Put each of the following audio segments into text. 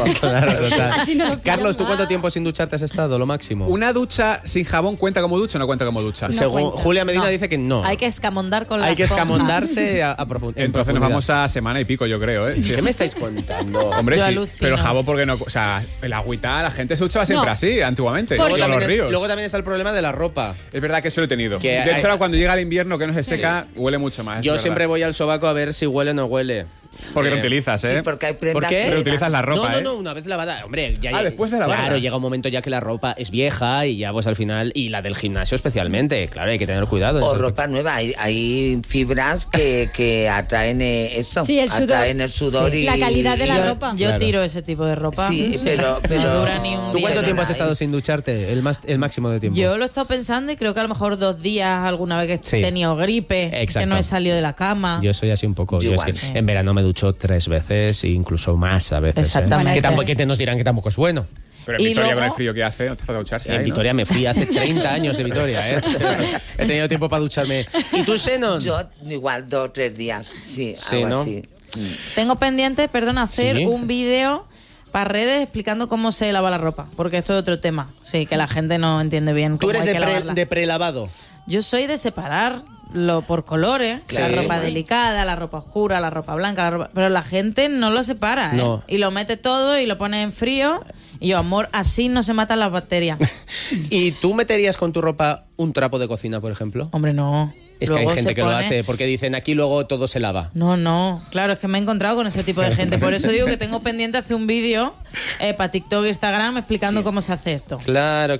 poco. Claro, total. Así no lo Carlos, ¿tú pillan. cuánto tiempo sin ducharte has estado? Lo máximo. ¿Una ducha sin jabón cuenta como ducha o no cuenta como ducha? No Según cuenta. Julia Medina No. dice que no. Hay que escamondar con la Hay que esponja. escamondarse en Entonces nos profundidad. vamos a semana y pico, yo creo, ¿eh? Sí. ¿Qué me estáis contando? Hombre, Yo sí. alucino. Pero el jabón, porque no. O sea, el agüita, la gente se duchaba siempre No. así, antiguamente. Porque- Con Luego los también, ríos. luego también está el problema de la ropa. Es verdad que eso lo he tenido. Que De hay- hecho, ahora cuando llega el invierno que no se seca, huele mucho más. Yo es siempre verdad. voy al sobaco a ver si huele o no huele. Porque lo utilizas, ¿eh? Sí, porque hay prendas ¿Por qué? que- Reutilizas la ropa, no, una vez lavada. Hombre, ya después de lavarla. Claro, llega un momento ya que la ropa es vieja y ya pues al final, y la del gimnasio especialmente, claro, hay que tener cuidado. en O ese ropa nueva, hay fibras que atraen eso, Sí, el sudor. atraen el sudor y La calidad de la Yo, ropa. yo Claro. tiro ese tipo de ropa. Sí, pero no dura ni un ¿Tú día. cuánto Pero tiempo has no estado hay. sin ducharte? El máximo de tiempo. Yo lo he estado pensando y creo que a lo mejor 2 días alguna vez que Sí. he tenido gripe, Exacto. que no he salido de la cama. Yo soy así un poco. Yo Yo es igual. que en verano me ducho 3 veces, e incluso más a veces. Exactamente. Que, que nos dirán que tampoco es bueno. Pero en Y Vitoria, luego- con el frío que hace, no te falta ducharse. En ahí, ¿no? Vitoria me fui hace 30 años de Vitoria, ¿eh? He tenido tiempo para ducharme. ¿Y tú, Xenon? yo igual 2 o 3 días, sí, Sí, algo ¿no? así. Tengo pendiente, perdona, hacer Sí. un vídeo para redes explicando cómo se lava la ropa, porque esto es otro tema. Sí, que la gente no entiende bien Tú cómo eres hay que lavarla. de prelavado. Yo soy de separarlo por colores, Sí. la ropa Igual. delicada, la ropa oscura, la ropa blanca, pero la gente no lo separa, ¿eh? No. Y lo mete todo y lo pone en frío. Y yo, amor, así no se matan las bacterias. ¿Y tú meterías con tu ropa un trapo de cocina, por ejemplo? Hombre, no. Es que hay Luego gente se que lo pone- hace porque dicen aquí luego todo se lava. No, claro, es que me he encontrado con ese tipo de gente. Por eso digo que tengo pendiente hacer un vídeo para TikTok e Instagram explicando cómo se hace esto. Claro.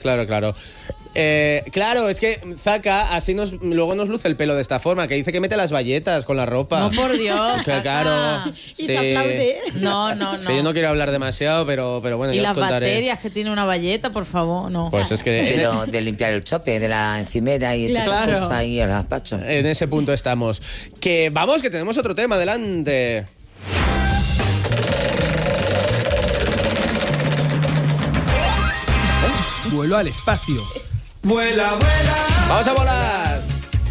Claro, es que Zaka así luego nos luce el pelo de esta forma, que dice que mete las bayetas con la ropa. No, por Dios. Que claro. Y se aplaude. No. Sí, yo no quiero hablar demasiado, pero bueno, Y ya las os contaré. bacterias que tiene una bayeta, por favor, no. Pues es que Pero de limpiar el chope de la encimera y todas Claro. esas cosas ahí el gazpacho. en ese punto estamos. Que vamos, que tenemos otro tema, adelante. Vuelo al espacio. ¡Vamos a volar!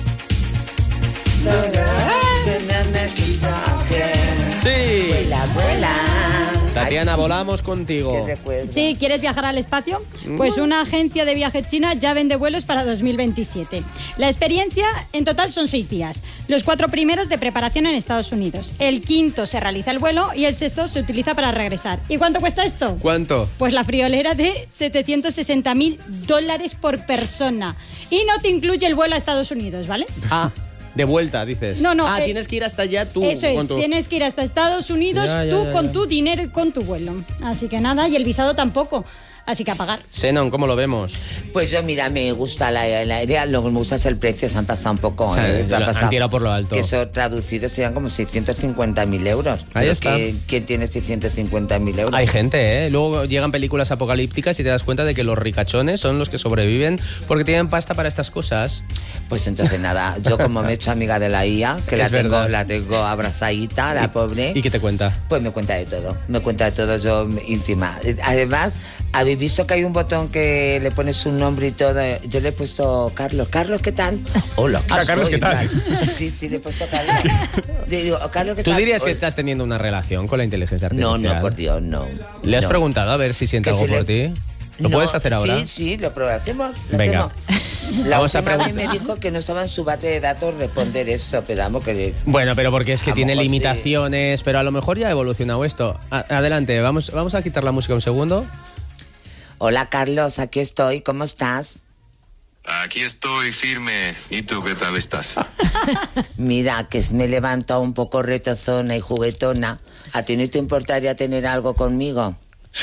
Sí. Vuela. Tatiana, volamos contigo. Qué recuerdo. Sí, ¿quieres viajar al espacio? Pues una agencia de viajes china ya vende vuelos para 2027. La experiencia en total son 6 días. Los 4 primeros de preparación en Estados Unidos. El quinto se realiza el vuelo y el sexto se utiliza para regresar. ¿Y cuánto cuesta esto? ¿Cuánto? Pues la friolera de $760.000 por persona. Y no te incluye el vuelo a Estados Unidos, ¿vale? Ah, de vuelta, dices. No, tienes que ir hasta allá tú. Eso con es, tu- tienes que ir hasta Estados Unidos Ya, tú ya. con tu dinero y con tu vuelo. Así que nada, y el visado tampoco. Así que a pagar. Xenon, ¿cómo lo vemos? Pues yo, mira, me gusta la idea, lo que me gusta es el precio, se han pasado un poco. Se han tirado por lo alto. Que eso traducido serían como 650.000 euros. Ahí Pero está. ¿Quién tiene 650.000 euros? Hay gente, ¿eh? Luego llegan películas apocalípticas y te das cuenta de que los ricachones son los que sobreviven porque tienen pasta para estas cosas. Pues entonces nada, yo como me he hecho amiga de la IA, que Es verdad. la tengo abrazadita, la pobre. ¿Y qué te cuenta? Pues me cuenta de todo yo íntima. Además, ¿habéis visto que hay un botón que le pones un nombre y todo? Yo le he puesto Carlos. Carlos, ¿qué tal? Hola, Ah, Carlos, ¿qué tal? Sí, le he puesto Carlos. Le digo, Carlos, ¿qué ¿Tú tal? dirías que Hola. estás teniendo una relación con la inteligencia No, artificial? por Dios, no. ¿Le has No. preguntado a ver si siente Que algo si por le- ti? ¿Lo No, puedes hacer ahora? Sí, lo hacemos. Venga. La Vamos a última vez preguntar. me dijo que no estaba en su base de datos responder eso, pero vamos que... Bueno, pero porque es que A lo tiene mejor sí. limitaciones, pero a lo mejor ya ha evolucionado esto. Adelante, vamos a quitar la música un segundo. Hola, Carlos, aquí estoy, ¿cómo estás? Aquí estoy firme. ¿Y tú qué tal estás? Mira, que me he levantado un poco retozona y juguetona. ¿A ti no te importaría tener algo conmigo?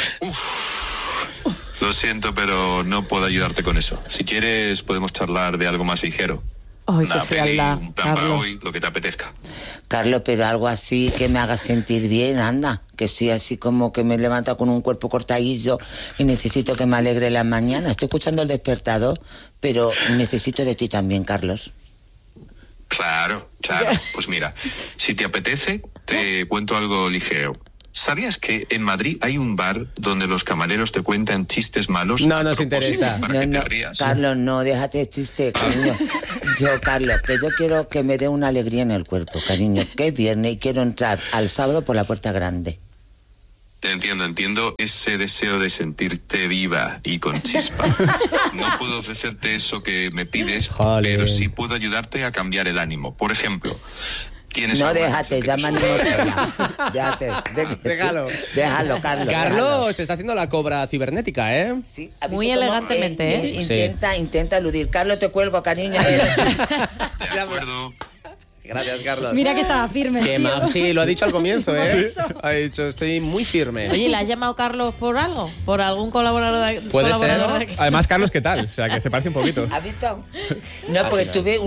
Lo siento, pero no puedo ayudarte con eso. Si quieres, podemos charlar de algo más ligero. Ay, Una qué peli, frialdad, un plan para Carlos. hoy, lo que te apetezca. Carlos, pero algo así que me haga sentir bien, anda. Que estoy así como que me levanta con un cuerpo cortadillo y necesito que me alegre la mañana. Estoy escuchando el despertador, pero necesito de ti también, Carlos. Claro. Pues mira, si te apetece, te cuento algo ligero. ¿Sabías que en Madrid hay un bar donde los camareros te cuentan chistes malos? No a nos propósito, interesa. Para que te rías. Carlos, no, déjate de chiste, cariño. Carlos, que yo quiero que me dé una alegría en el cuerpo, cariño. Que es viernes y quiero entrar al sábado por la puerta grande. Entiendo ese deseo de sentirte viva y con chispa. No puedo ofrecerte eso que me pides, Jolín. pero sí puedo ayudarte a cambiar el ánimo. Por ejemplo, tienes... No, algo déjate, que ya te me animo sola. Déjate, Déjalo. Déjalo, Carlos. Carlos, te está haciendo la cobra cibernética, ¿eh? Sí, Muy ¿aviso cómo? elegantemente, ¿eh? Intenta eludir. Carlos, te cuelgo, cariño. De acuerdo. Gracias, Carlos. Mira que estaba firme. Qué tío. sí, lo ha dicho al comienzo, Por ¿eh? eso. Ha dicho, estoy muy firme. Oye, ¿le has llamado Carlos por algo? ¿Por algún colaborador de, Puede colaborador ser. de aquí? Además, Carlos, ¿qué tal? O sea, que se parece un poquito. ¿Has visto? No, porque tuve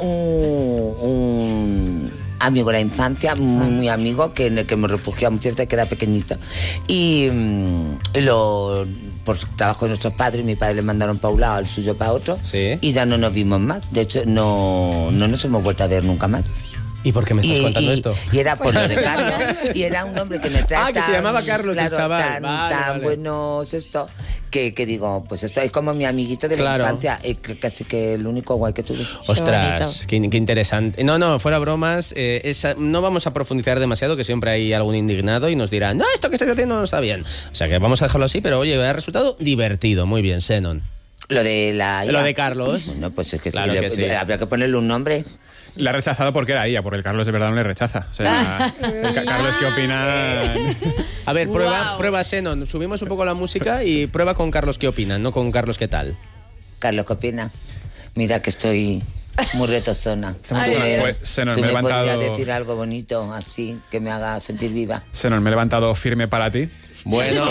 un amigo de la infancia, muy amigo, que en el que me refugiaba muchas veces, que era pequeñito. Y por trabajo de nuestros padres, mi padre le mandaron para un lado, al suyo para otro. Sí. Y ya no nos vimos más. De hecho, no nos hemos vuelto a ver nunca más. ¿Y por qué me estás contando esto? Y era por lo de Carlos. Y era un hombre que me trata. Ah, que se llamaba Carlos, el chaval. Tan Vale. buenos esto. Que digo, pues esto es como mi amiguito de Claro. la infancia. Casi que el único guay que tuve. Ostras, qué interesante. No, fuera bromas, no vamos a profundizar demasiado, que siempre hay algún indignado y nos dirá, no, esto que estoy haciendo no está bien. O sea que vamos a dejarlo así, pero oye, ha resultado divertido. Muy bien, Xenon. Lo de la... Lo de Carlos. Bueno, pues es que, Claro que sí. habría que ponerle un nombre. Le ha rechazado porque era ella, porque el Carlos de verdad no le rechaza. O sea, Carlos, ¿qué opina? A ver, Wow. prueba Xenon. Subimos un poco la música y prueba con Carlos qué opinan, no con Carlos qué tal. Carlos, ¿qué opina? Mira que estoy muy retozona. Ay. Pues se nos ¿Tú me he me levantado. podrías decir algo bonito así, que me haga sentir viva? Se nos me he levantado firme para ti. Bueno,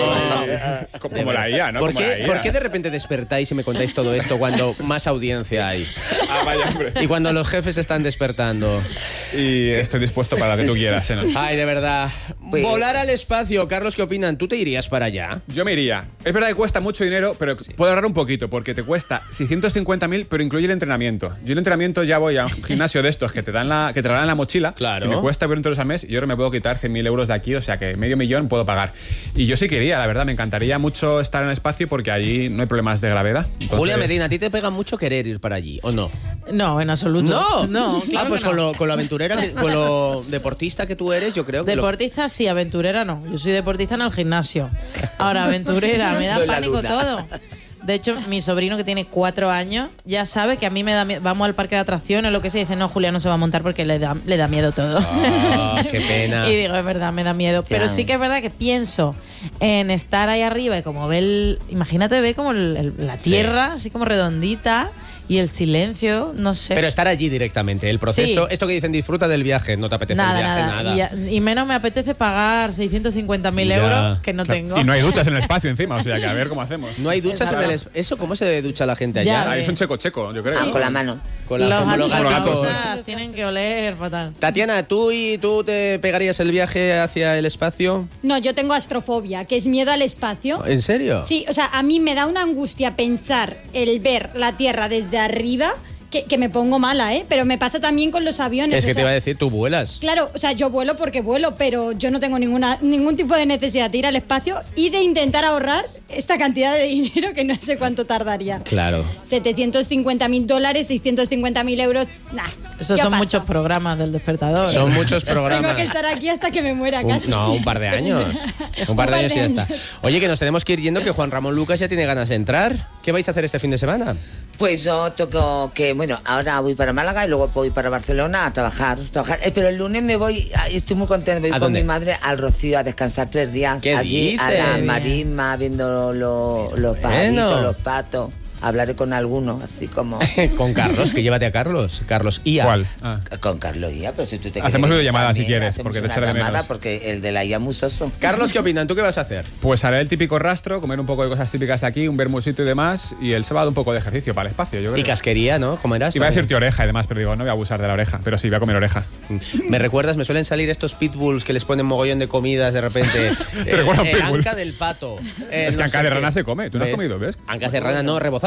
Como la IA, ¿no? ¿por Como la IA. qué de repente despertáis y me contáis todo esto cuando más audiencia hay? Ah, vaya, hombre. Y cuando los jefes están despertando. Y estoy dispuesto para lo que tú quieras, Xenon. Ay, de verdad. Pues- Volar al espacio. Carlos, ¿qué opinan? ¿Tú te irías para allá? Yo me iría. Es verdad que cuesta mucho dinero, pero puedo ahorrar un poquito, porque te cuesta 650.000, pero incluye el entrenamiento. Yo el entrenamiento ya voy a un gimnasio de estos que te regalan la mochila, Claro. que me cuesta 20 euros al mes, y ahora me puedo quitar 100.000 euros de aquí, o sea que medio millón puedo pagar. Y yo sí quería, la verdad, me encantaría mucho estar en el espacio porque allí no hay problemas de gravedad. Entonces- Julia Medina, ¿a ti te pega mucho querer ir para allí o no? No, en absoluto. No, claro pues que no. con lo aventurera, con lo deportista que tú eres, yo creo que Deportista sí, aventurera no. Yo soy deportista en el gimnasio. Ahora, aventurera, me da No, la pánico luna. todo. De hecho, mi sobrino que tiene 4 años ya sabe que a mí me da miedo. Vamos al parque de atracciones o lo que sea y dice, no, Julia no se va a montar porque le da miedo todo. Ah, qué pena. Y digo, es verdad, me da miedo. Ya. Pero sí que es verdad que pienso en estar ahí arriba y como ver, imagínate, ve como la tierra, así como redondita y el silencio, no sé. Pero estar allí directamente, el proceso, Sí. esto que dicen disfruta del viaje, no te apetece el viaje, nada. Y menos me apetece pagar 650.000 Ya. euros que no Claro. tengo. Y no hay duchas en el espacio encima, o sea que a ver cómo hacemos. No hay duchas en el ¿Eso cómo se ducha la gente Ya, allá? Ah, es un checo, yo creo. Ah, con la mano. Con la- como los gatos. Tienen que oler fatal. Tatiana, ¿tú te pegarías el viaje hacia el espacio? No, yo tengo astrofobia, que es miedo al espacio. ¿En serio? Sí, o sea, a mí me da una angustia pensar el ver la Tierra desde arriba, que me pongo mala, ¿eh? Pero me pasa también con los aviones. Es que o te sea, iba a decir, tú vuelas. Claro, o sea, yo vuelo porque vuelo, pero yo no tengo ningún tipo de necesidad de ir al espacio y de intentar ahorrar esta cantidad de dinero que no sé cuánto tardaría. Claro. $750.000, $650.000 euros, nah. Esos yo son paso. muchos programas del despertador. Son muchos Tengo programas. que estar aquí hasta que me muera casi. Un par de años. Un par de años y ya está. Oye, que nos tenemos que ir yendo, que Juan Ramón Lucas ya tiene ganas de entrar. ¿Qué vais a hacer este fin de semana? Pues yo toco que, bueno, ahora voy para Málaga y luego voy para Barcelona a trabajar. Pero el lunes me voy, estoy muy contenta, voy ¿A con dónde? mi madre al Rocío a descansar 3 días. ¿Qué allí a la dices? marisma, viendo los pajaritos, los patos. Hablaré con algunos, así como... Con Carlos, que llévate a Carlos. Carlos IA. ¿Cuál? Ah. Con Carlos Ia, pero si tú te Hacemos quieres venir videollamada, si también, quieres, hacemos porque te una echaré de llamada, menos. porque el de la IA es muy soso. Carlos, ¿qué opinan? ¿Tú qué vas a hacer? Pues haré el típico rastro, comer un poco de cosas típicas de aquí, un vermusito y demás, y el sábado un poco de ejercicio para el espacio, yo creo. Y casquería, ¿no? ¿Cómo eras? Iba a decirte oreja y demás, pero digo, no voy a abusar de la oreja. Pero sí, voy a comer oreja. Me recuerdas, me suelen salir estos pitbulls que les ponen mogollón de comidas de repente. ¿Te recuerda un pitbull? Anca del pato. Es que no anca sé de qué. rana se come. ¿Tú no has comido, ves? Ancas de rana no, rebozada.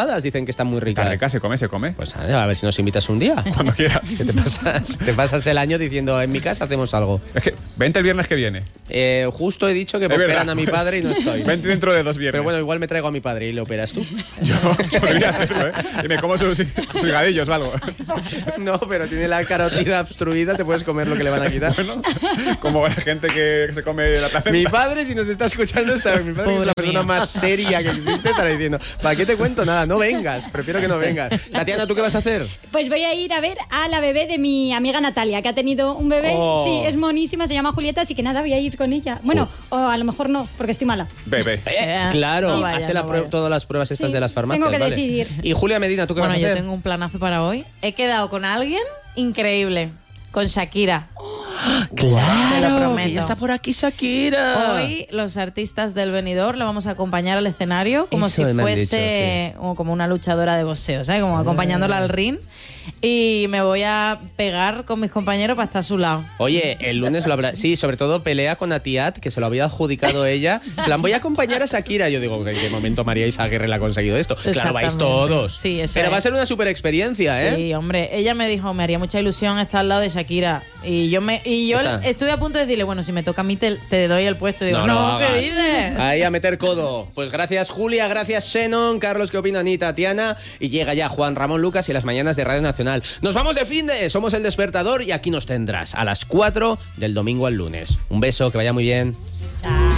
probadas, dicen que están muy ricas. Está rica, se come. Pues a ver si nos invitas un día. Cuando quieras. Que te pasas el año diciendo, en mi casa hacemos algo. Es que vente el viernes que viene. Justo he dicho que Es operan verdad. a mi padre y no estoy. Vente dentro de 2 viernes. Pero bueno, igual me traigo a mi padre y le operas tú. Yo podría hacerlo, ¿eh? Y me como sus higadillos o algo. No, pero tiene la carotida obstruida, te puedes comer lo que le van a quitar. Bueno, como la gente que se come la placenta. Mi padre, si nos está escuchando, mi padre que es la persona más seria que existe, estará diciendo, ¿para qué te cuento nada? No vengas, prefiero que no vengas. Tatiana, ¿tú qué vas a hacer? Pues voy a ir a ver a la bebé de mi amiga Natalia, que ha tenido un bebé. Oh. Sí, es monísima, se llama Julieta, así que nada, voy a ir con ella. Bueno, o a lo mejor no, porque estoy mala. Bebé. Claro, no vaya, hace no vaya. todas las pruebas estas Sí, de las farmacias. tengo que vale. decidir. Y Julia Medina, ¿tú qué vas a Bueno, hacer? yo tengo un planazo para hoy. He quedado con alguien increíble, con Shakira. Te lo Claro, prometo. que ya está por aquí Shakira. Hoy los artistas del Benidorm le vamos a acompañar al escenario como Eso si me han fuese o como una luchadora de boxeo, ¿sabes? Como acompañándola al ring. Y me voy a pegar con mis compañeros para estar a su lado. Oye, el lunes lo habrá... Sí, sobre todo pelea con Atiat, que se lo había adjudicado ella. En plan, voy a acompañar a Shakira. Yo digo, ¿en qué momento María Izaguirre le ha conseguido esto? Claro, vais Exactamente. todos. Sí, eso Pero es. va a ser una super experiencia, ¿eh? Sí, hombre, ella me dijo, me haría mucha ilusión estar al lado de Shakira. Y yo Está. estuve a punto de decirle, bueno, si me toca a mí te doy el puesto. Y digo, no, ¿qué hagas. dices? Ahí a meter codo. Pues gracias Julia, gracias Shannon, Carlos, ¿qué opinan? Y Tatiana. Y llega ya Juan Ramón Lucas y las mañanas de Radio Nacional. Nos vamos de finde, somos El Despertador y aquí nos tendrás a las 4 del domingo al lunes. Un beso, que vaya muy bien.